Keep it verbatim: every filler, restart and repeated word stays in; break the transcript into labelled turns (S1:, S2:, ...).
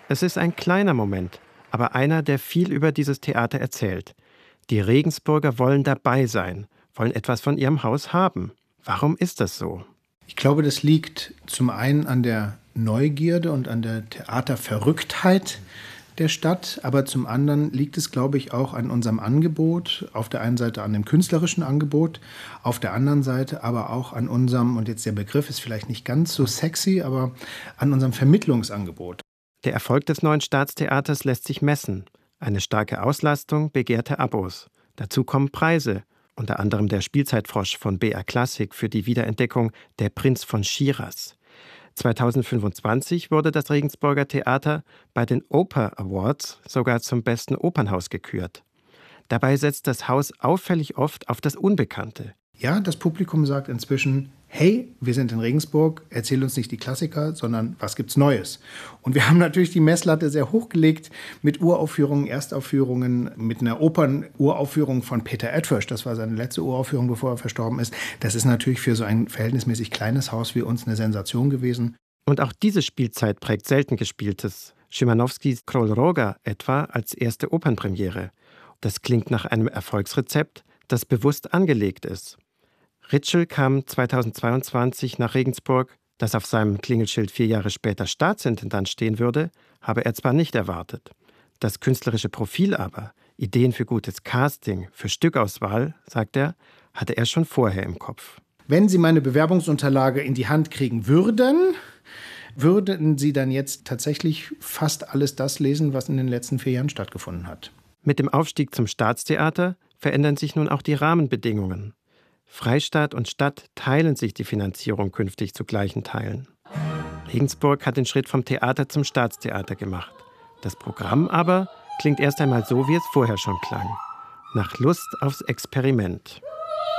S1: Es ist ein kleiner Moment, aber einer, der viel über dieses Theater erzählt. Die Regensburger wollen dabei sein, wollen etwas von ihrem Haus haben. Warum ist das so?
S2: Ich glaube, das liegt zum einen an der Neugierde und an der Theaterverrücktheit der Stadt, aber zum anderen liegt es, glaube ich, auch an unserem Angebot, auf der einen Seite an dem künstlerischen Angebot, auf der anderen Seite aber auch an unserem, und jetzt der Begriff ist vielleicht nicht ganz so sexy, aber an unserem Vermittlungsangebot.
S1: Der Erfolg des neuen Staatstheaters lässt sich messen. Eine starke Auslastung, begehrte Abos. Dazu kommen Preise, unter anderem der Spielzeitfrosch von B R Classic für die Wiederentdeckung Der Prinz von Schiras. zweitausendfünfundzwanzig wurde das Regensburger Theater bei den Oper Awards sogar zum besten Opernhaus gekürt. Dabei setzt das Haus auffällig oft auf das Unbekannte.
S2: Ja, das Publikum sagt inzwischen, hey, wir sind in Regensburg, erzähl uns nicht die Klassiker, sondern was gibt's Neues? Und wir haben natürlich die Messlatte sehr hochgelegt mit Uraufführungen, Erstaufführungen, mit einer Opern-Uraufführung von Peter Edfirsch. Das war seine letzte Uraufführung, bevor er verstorben ist. Das ist natürlich für so ein verhältnismäßig kleines Haus wie uns eine Sensation gewesen.
S1: Und auch diese Spielzeit prägt selten Gespieltes. Szymanowskis Król Róga etwa als erste Opernpremiere. Das klingt nach einem Erfolgsrezept, das bewusst angelegt ist. Ritschl kam zweitausendzweiundzwanzig nach Regensburg. Dass auf seinem Klingelschild vier Jahre später Staatsintendant stehen würde, habe er zwar nicht erwartet. Das künstlerische Profil aber, Ideen für gutes Casting, für Stückauswahl, sagt er, hatte er schon vorher im Kopf.
S2: Wenn Sie meine Bewerbungsunterlage in die Hand kriegen würden, würden Sie dann jetzt tatsächlich fast alles das lesen, was in den letzten vier Jahren stattgefunden hat.
S1: Mit dem Aufstieg zum Staatstheater verändern sich nun auch die Rahmenbedingungen. Freistaat und Stadt teilen sich die Finanzierung künftig zu gleichen Teilen. Regensburg hat den Schritt vom Theater zum Staatstheater gemacht. Das Programm aber klingt erst einmal so, wie es vorher schon klang. Nach Lust aufs Experiment.